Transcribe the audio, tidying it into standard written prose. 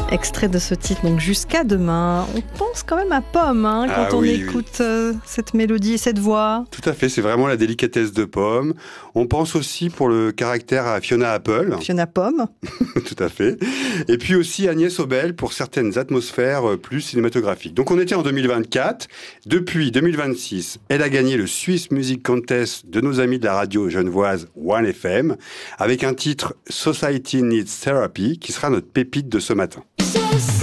Extrait de ce titre, donc Jusqu'à demain. On pense quand même à Pomme quand on écoute cette mélodie et cette voix. Tout à fait, c'est vraiment la délicatesse de Pomme. On pense aussi pour le caractère à Fiona Apple. Fiona Pomme. Tout à fait. Et puis aussi Agnès Obel pour certaines atmosphères plus cinématographiques. Donc on était en 2024. Depuis 2026, elle a gagné le Swiss Music Contest de nos amis de la radio genevoise 1FM avec un titre Society Needs Therapy qui sera notre pépite de ce matin.